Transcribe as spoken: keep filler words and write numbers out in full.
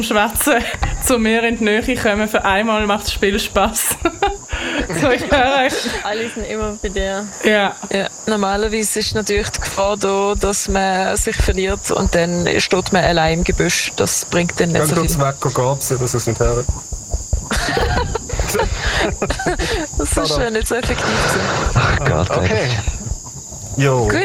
Schwätzen zu mir in die Nähe kommen. Für einmal macht das Spiel Spass. So, ich höre euch. Alle sind immer bei dir. Ja. Ja, normalerweise ist natürlich die Gefahr da, dass man sich verliert und dann steht man allein im Gebüsch. Das bringt dann nicht Dann so kurz viel. weg, gab's, dass es nicht hören. Das ist schon nicht so effektiv. Ach Gott, ey. Okay. Jo.